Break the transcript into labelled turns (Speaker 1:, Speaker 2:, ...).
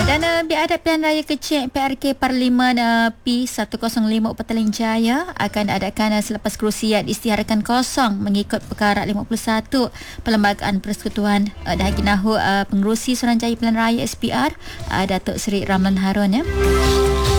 Speaker 1: Dan biadab pilihan raya kecil PRK Parlimen P105 Petaling Jaya akan diadakan selepas kerusian isytiharkan kosong mengikut perkara 51 Perlembagaan Persekutuan Dahagi Nahu Pengerusi Suruhanjaya Pilihan Raya SPR Datuk Seri Ramlan Harun ya.